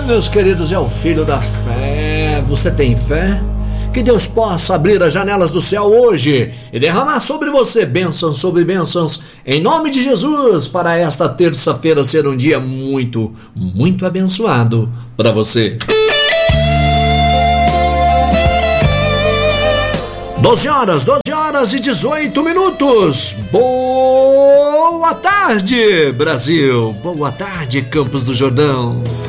meus queridos, é o filho da fé. Você tem fé? Que Deus possa abrir as janelas do céu hoje e derramar sobre você bênçãos sobre bênçãos, em nome de Jesus, para esta terça-feira ser um dia muito, muito abençoado para você. 12 horas e 18 minutos. Boa tarde, Brasil. Boa tarde, Campos do Jordão.